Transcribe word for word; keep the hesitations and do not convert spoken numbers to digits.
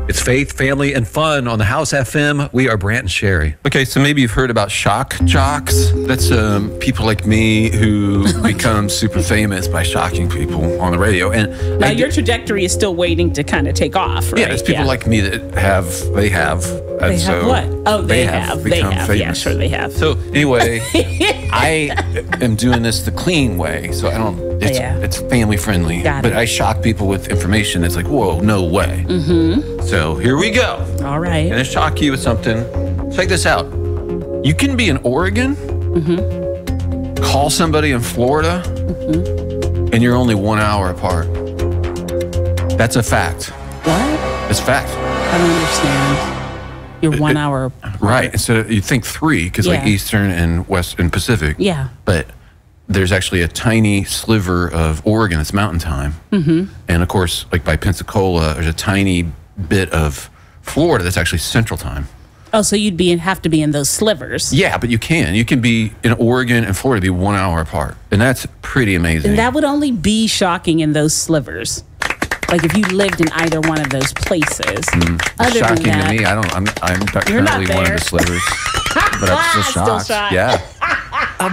It's faith, family, and fun on the House F M. We are Brant and Sherry. Okay, so maybe you've heard about shock jocks. That's um, people like me who become super famous by shocking people on the radio. And now I your d- trajectory is still waiting to kind of take off, right? Yeah, there's people yeah. like me that have, they have. They and have so what? Oh, they, they have. have. They become have. famous. Yeah, sure they have. So anyway, I am doing this the clean way. So I don't, it's, Yeah. it's family friendly. Got but it. I shock people with information that's like, whoa, no way. Mm-hmm. So here we go. All right. I'm gonna shock you with something. Check this out. You can be in Oregon, Mm-hmm. call somebody in Florida, Mm-hmm. and you're only one hour apart. That's a fact. What? It's a fact. I don't understand. You're one hour. Right. And so you think three, because like Yeah. Eastern and West and Pacific. Yeah. But there's actually a tiny sliver of Oregon that's mountain time. Mm-hmm. And of course, like by Pensacola, there's a tiny bit of Florida that's actually central time. Oh, so you'd be in, have to be in those slivers. Yeah, but you can. You can be in Oregon and Florida be one hour apart. And that's pretty amazing. And that would only be shocking in those slivers. Like if you lived in either one of those places. Other Shocking than that, to me. I don't I'm I'm You're not currently one of there. the slivers. But I'm still Still shocked. shocked. Yeah.